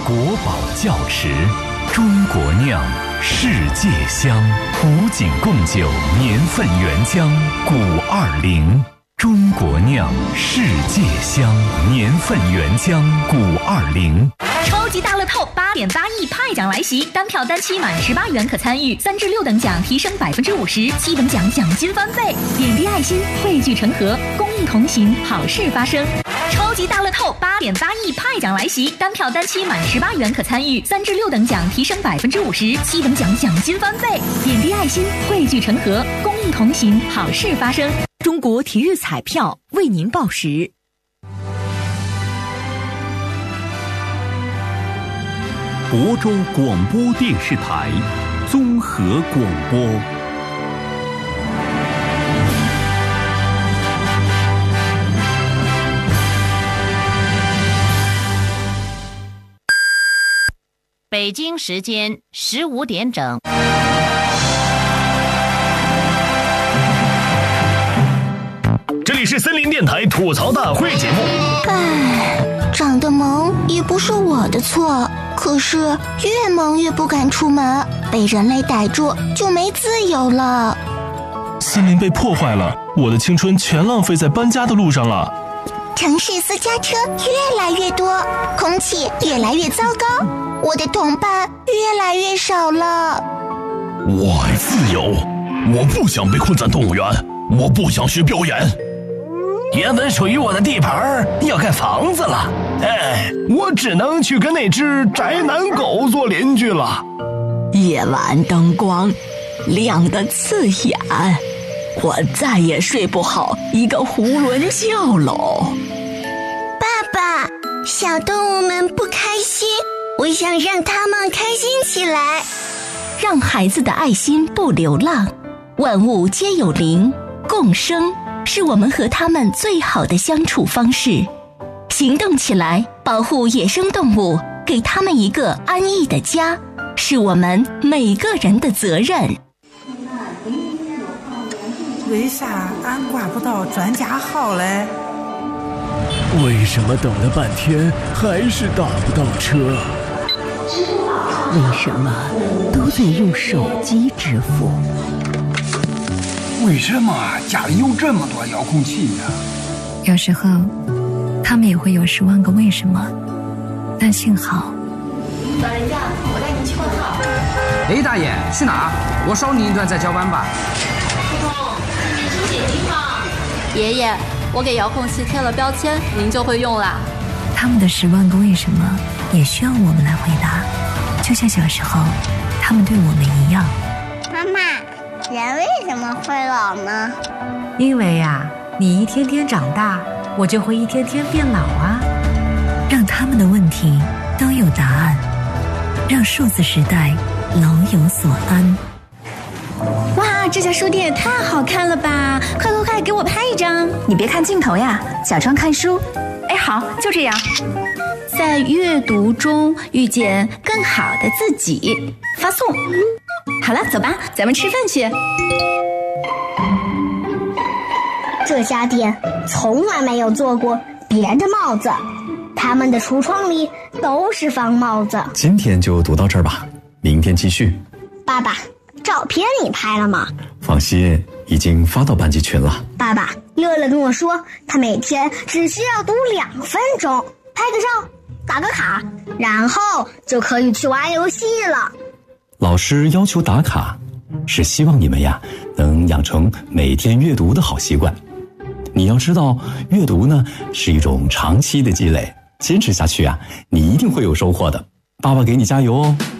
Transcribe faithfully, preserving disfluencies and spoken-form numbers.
国宝窖池，中国酿，世界香。古井贡酒年份原浆古二零，中国酿，世界香，年份原浆古二零。 超级大乐透八点八亿派奖来袭，单票单期满十八元可参与，三至六等奖提升百分之五十，七等奖奖金翻倍，点滴爱心，汇聚成河，公益同行，好事发生。超级大乐透八点八亿派奖来袭，单票单期满十八元可参与，三至六等奖提升百分之五十，七等奖奖金翻倍，点滴爱心，汇聚成河，公益同行，好事发生。 中国体育彩票为您报时。 亳州广播电视台综合广播。 北京时间十五点整。 这里是森林电台吐槽大会节目。 唉，长得萌也不是我的错，可是越萌越不敢出门，被人类逮住就没自由了。 森林被破坏了，我的青春全浪费在搬家的路上了。 城市私家车越来越多，空气越来越糟糕，我的同伴越来越少了。 我爱自由，我不想被困在动物园，我不想学表演。 原本属于我的地盘要盖房子了，哎， 我只能去跟那只宅男狗做邻居了。 夜晚灯光亮得刺眼，我再也睡不好一个囫囵觉喽。 爸爸，小动物们不开心，我想让他们开心起来。 让孩子的爱心不流浪，万物皆有灵，共生是我们和他们最好的相处方式。行动起来，保护野生动物，给他们一个安逸的家，是我们每个人的责任。 为啥俺挂不到专家号嘞？ 为什么等了半天还是打不到车？ 为什么都得用手机支付？ 为什么家里有这么多遥控器呢？ 有时候他们也会有十万个为什么，但幸好。 老人家，我带您去挂号。 哎，大爷，去哪？我少你一段再交班吧。 普通，请您书写计划。爷爷，我给遥控器贴了标签，您就会用啦。 他们的十万个为什么也需要我们来回答，就像小时候他们对我们一样。 妈妈，人为什么会老呢？ 因为呀、啊，你一天天长大，我就会一天天变老啊。 让他们的问题都有答案，让数字时代老有所安。 哇，这家书店也太好看了吧！快快快，给我拍一张！ 你别看镜头呀，假装看书。哎，好，就这样。 在阅读中遇见更好的自己，发送。好了，走吧，咱们吃饭去。 这家店从来没有做过别的帽子，他们的橱窗里都是方帽子。 今天就读到这儿吧，明天继续。 爸爸，照片你拍了吗？ 放心，已经发到班级群了。 爸爸，乐乐跟我说，他每天只需要读两分钟，拍个照，打个卡，然后就可以去玩游戏了。 老师要求打卡，是希望你们呀能养成每天阅读的好习惯。你要知道，阅读呢是一种长期的积累，坚持下去啊，你一定会有收获的。爸爸给你加油哦。